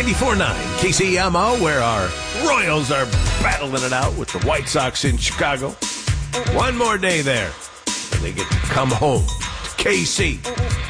94.9 KCMO, where our Royals are battling it out with the White Sox in Chicago. One more day there, and they get to come home to KC.